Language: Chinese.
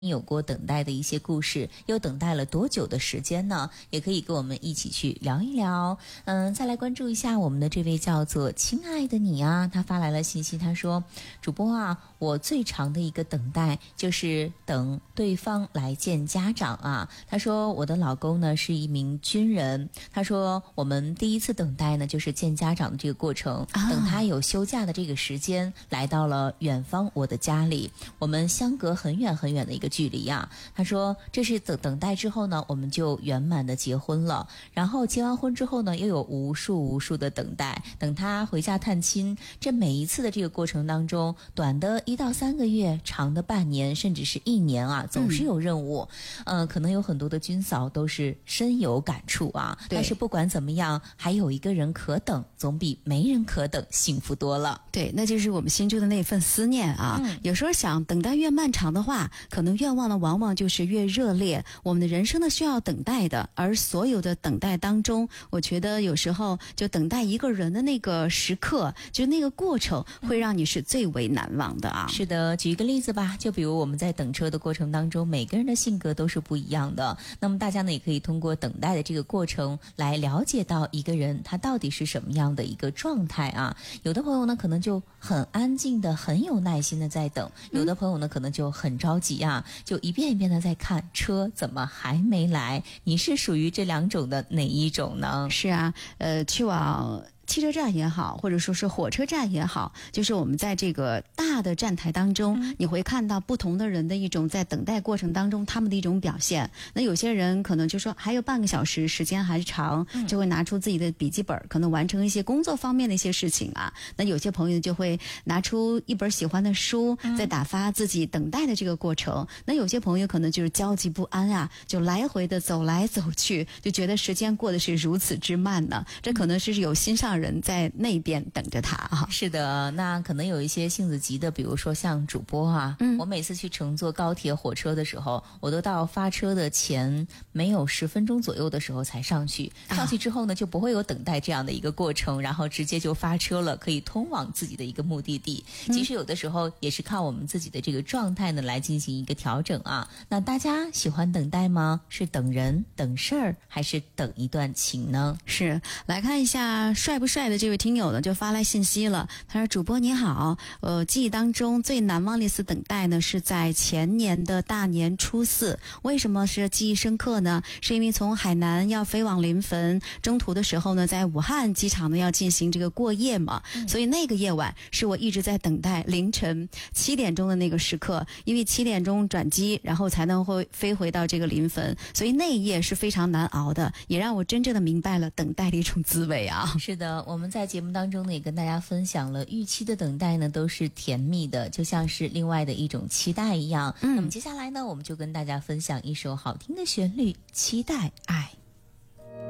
你有过等待的一些故事，又等待了多久的时间呢？也可以跟我们一起去聊一聊。再来关注一下我们的这位叫做亲爱的你啊，他发来了信息，他说：主播啊，我最长的一个等待就是等对方来见家长啊。他说我的老公呢是一名军人，他说我们第一次等待呢就是见家长的这个过程，等他有休假的这个时间来到了远方我的家里，我们相隔很远很远的一个距离啊。他说这是等待之后呢，我们就圆满的结婚了。然后结完婚之后呢，又有无数的等待，等他回家探亲。这每一次的这个过程当中，短的1到3个月，长的半年，甚至是1年啊，总是有任务。可能有很多的军嫂都是深有感触啊。但是不管怎么样，还有一个人可等，总比没人可等幸福多了。 对，那就是我们心中的那份思念啊。有时候想等待越漫长的话，可能愿望呢往往就是越热烈。我们的人生呢需要等待的，而所有的等待当中，我觉得有时候就等待一个人的那个时刻，就那个过程会让你是最为难忘的啊。 是的，举一个例子吧，就比如我们在等车的过程当中，每个人的性格都是不一样的。那么大家呢也可以通过等待的这个过程来了解到一个人他到底是什么样的一个状态啊。有的朋友呢可能就很安静的，很有耐心的在等，有的朋友呢可能就很着急啊，就一遍一遍的在看车怎么还没来。你是属于这2种的哪一种呢？ 是啊，去往汽车站也好，或者说是火车站也好，就是我们在这个大的站台当中，你会看到不同的人的一种在等待过程当中他们的一种表现。那有些人可能就说还有半个小时，时间还是长，就会拿出自己的笔记本，可能完成一些工作方面的一些事情啊。那有些朋友就会拿出一本喜欢的书，在打发自己等待的这个过程。那有些朋友可能就是焦急不安啊，就来回的走来走去，就觉得时间过得是如此之慢呢。这可能是有心上人在那边等着他啊。 是的，那可能有一些性子急的，比如说像主播啊，我每次去乘坐高铁火车的时候，我都到发车的前没有10分钟左右的时候才上去，上去之后呢就不会有等待这样的一个过程，然后直接就发车了，可以通往自己的一个目的地。其实有的时候也是靠我们自己的这个状态呢来进行一个调整啊。那大家喜欢等待吗？是等人等事儿，还是等一段情呢？ 是，来看一下帅不帅的这位听友呢就发来信息了，他说主播你好，记忆当中最难忘的一次等待呢是在前年的大年初4。为什么是记忆深刻呢？是因为从海南要飞往临汾，中途的时候呢在武汉机场呢要进行这个过夜嘛，所以那个夜晚是我一直在等待凌晨7点钟的那个时刻，因为7点钟转机，然后才能会飞回到这个临汾，所以那一夜是非常难熬的，也让我真正的明白了等待的一种滋味啊。 是的，我们在节目当中呢也跟大家分享了，预期的等待呢都是甜蜜的，就像是另外的一种期待一样。那么接下来呢，我们就跟大家分享一首好听的旋律，期待爱。